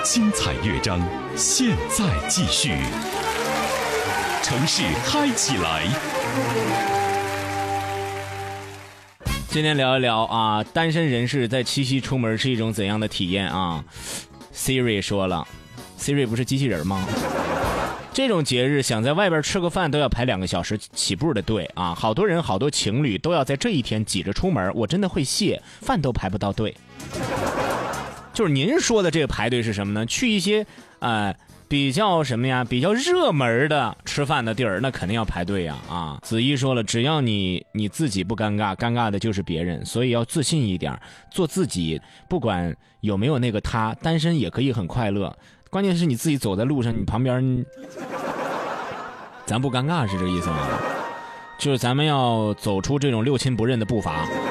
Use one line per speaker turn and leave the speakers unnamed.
精彩乐章现在继续，城市嗨起来。
今天聊一聊啊，单身人士在七夕出门是一种怎样的体验啊 ？Siri 说了 ，Siri 不是机器人吗？这种节日想在外边吃个饭都要排2个小时起步的队啊！好多人好多情侣都要在这一天挤着出门，我真的会谢，饭都排不到队。就是您说的这个排队是什么呢？去一些比较什么呀？比较热门的吃饭的地儿，那肯定要排队呀！啊，子怡说了，只要你自己不尴尬，尴尬的就是别人，所以要自信一点，做自己，不管有没有那个他，单身也可以很快乐。关键是你自己走在路上，你旁边，咱不尴尬是这个意思吗？就是咱们要走出这种六亲不认的步伐。